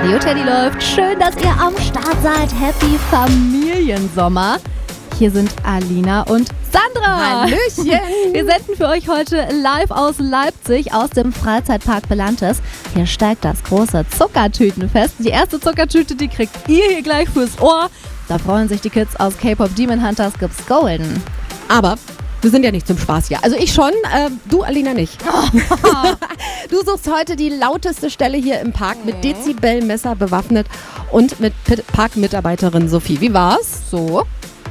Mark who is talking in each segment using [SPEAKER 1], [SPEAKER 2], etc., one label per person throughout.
[SPEAKER 1] Radio Teddy läuft. Schön, dass ihr am Start seid. Happy Familiensommer. Hier sind Alina und Sandra.
[SPEAKER 2] Hallöchen.
[SPEAKER 1] Wir senden für euch heute live aus Leipzig, aus dem Freizeitpark Belantes. Hier steigt das große Zuckertütenfest. Die erste Zuckertüte, die kriegt ihr hier gleich fürs Ohr. Da freuen sich die Kids aus K-Pop Demon Hunters, gibt's Golden.
[SPEAKER 2] Aber wir sind ja nicht zum Spaß hier. Also ich schon, du Alina nicht. Du suchst heute die lauteste Stelle hier im Park mit Dezibelmesser bewaffnet und mit Parkmitarbeiterin Sophie. Wie war's?
[SPEAKER 1] So.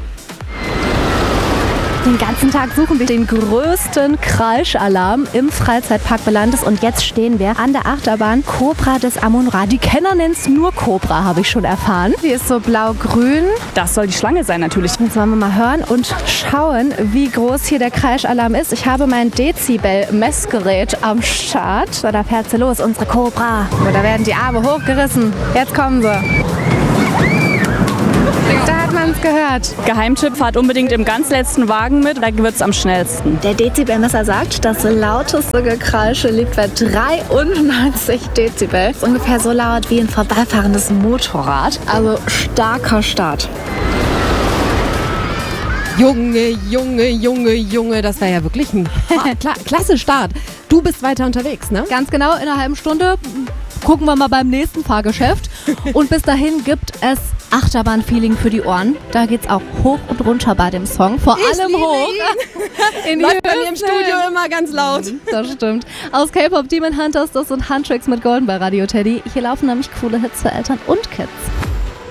[SPEAKER 1] Den ganzen Tag suchen wir den größten Kreischalarm im Freizeitpark Belantes und jetzt stehen wir an der Achterbahn Cobra des Amun-Ra. Die Kenner nennen es nur Cobra, habe ich schon erfahren. Die ist so blau-grün.
[SPEAKER 3] Das soll die Schlange sein natürlich.
[SPEAKER 1] Jetzt wollen wir mal hören und schauen, wie groß hier der Kreischalarm ist. Ich habe mein Dezibel-Messgerät am Start. So, da fährt sie los, unsere Cobra. So, da werden die Arme hochgerissen. Jetzt kommen sie. Da hat man es gehört.
[SPEAKER 3] Geheimtipp, fahrt unbedingt im ganz letzten Wagen mit, da wird es am schnellsten.
[SPEAKER 1] Der Dezibelmesser sagt, das lauteste Gekreische liegt bei 93 Dezibel. Das ist ungefähr so laut wie ein vorbeifahrendes Motorrad. Also starker Start.
[SPEAKER 2] Junge, das war ja wirklich ein klasse Start. Du bist weiter unterwegs, ne?
[SPEAKER 1] Ganz genau, in einer halben Stunde gucken wir mal beim nächsten Fahrgeschäft. Und bis dahin gibt es Achterbahn-Feeling für die Ohren. Da geht's auch hoch und runter bei dem Song. Vor allem hoch. In die
[SPEAKER 2] Läuft bei mir im
[SPEAKER 1] Höchsten.
[SPEAKER 2] Studio immer ganz laut.
[SPEAKER 1] Das stimmt. Aus K-Pop Demon Hunters, das sind Handtracks mit Golden bei Radio Teddy. Hier laufen nämlich coole Hits für Eltern und Kids.